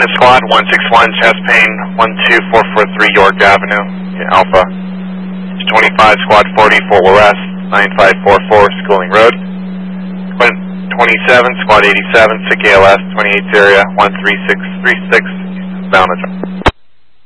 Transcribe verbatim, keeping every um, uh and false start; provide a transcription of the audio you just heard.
Atlanta Squad, one six one, chest pain, one two four four three York Avenue, Alpha. twenty-five, Squad forty, Fort West, nine five four four, Schooling Road. twenty-seven, Squad eighty-seven, S I C A L S, twenty-eight area, one three six three six, bound.